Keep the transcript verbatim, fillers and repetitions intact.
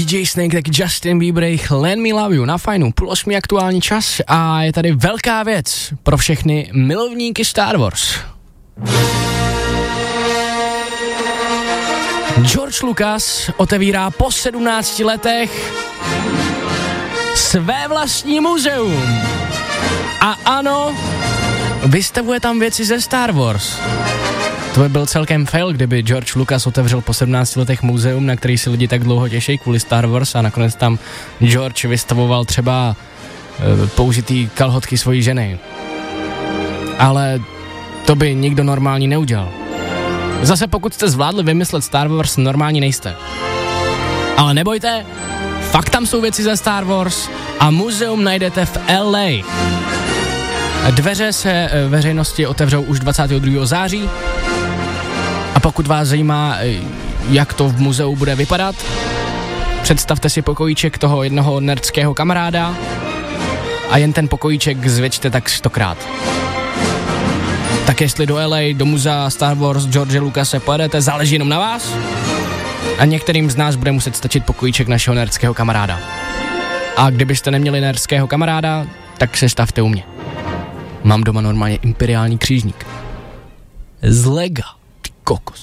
D J Snake, tak Justin Bieber, Let Me Love You na Fajnu, půl osmi aktuální čas a je tady velká věc pro všechny milovníky Star Wars. George Lucas otevírá po sedmnácti letech své vlastní muzeum. A ano, vystavuje tam věci ze Star Wars. To by byl celkem fail, kdyby George Lucas otevřel po sedmnácti letech muzeum, na který si lidi tak dlouho těší kvůli Star Wars a nakonec tam George vystavoval třeba e, použitý kalhotky svojí ženy. Ale to by nikdo normální neudělal. Zase pokud jste zvládli vymyslet Star Wars, normální nejste. Ale nebojte, fakt tam jsou věci ze Star Wars a muzeum najdete v L A. Dveře se veřejnosti otevřou už dvacátého druhého září a pokud vás zajímá, jak to v muzeu bude vypadat, představte si pokojíček toho jednoho nerdského kamaráda a jen ten pokojíček zvětšte tak stokrát. Tak jestli do L A, do muzea Star Wars George Lucase pojedete, záleží jenom na vás a některým z nás bude muset stačit pokojíček našeho nerdského kamaráda. A kdybyste neměli nerdského kamaráda, tak se stavte u mě. Mám doma normálně imperiální křížník. Z lega, ty kokos.